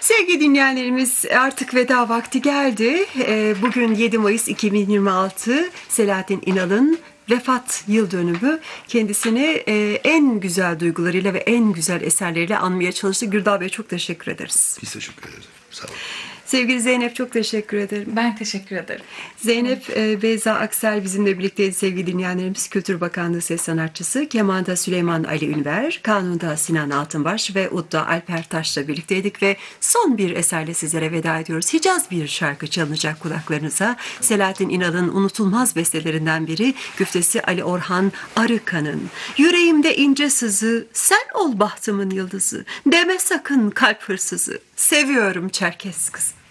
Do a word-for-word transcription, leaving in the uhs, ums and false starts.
Sevgili dinleyenlerimiz, artık veda vakti geldi. Ee, Bugün yedi Mayıs iki bin yirmi altı, Selahattin İnal'ın vefat yıl dönümü. Kendisini e, en güzel duygularıyla ve en güzel eserleriyle anmaya çalıştı. Gürdal Bey, çok teşekkür ederiz. Biz teşekkür ederiz. Sağ olun. Sevgili Zeynep, çok teşekkür ederim. Ben teşekkür ederim. Zeynep e, Beyza Aksel bizimle birlikteydi sevgili dinleyenlerimiz. Kültür Bakanlığı ses sanatçısı. Keman'da Süleyman Ali Ünver, Kanun'da Sinan Altınbaş ve Ud'da Alper Taş'la birlikteydik ve son bir eserle sizlere veda ediyoruz. Hicaz bir şarkı çalınacak kulaklarınıza. Selahattin İnal'ın unutulmaz bestelerinden biri, güftesi Ali Orhan Arıkan'ın. Yüreğimde ince sızı, sen ol bahtımın yıldızı, deme sakın kalp hırsızı, seviyorum Çerkes kızı.